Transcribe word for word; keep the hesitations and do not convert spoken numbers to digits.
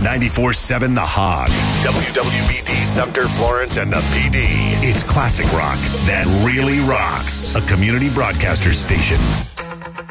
ninety-four seven The Hog. W W B D Sumter, Florence, and the P D. It's classic rock that really rocks. A community broadcaster station.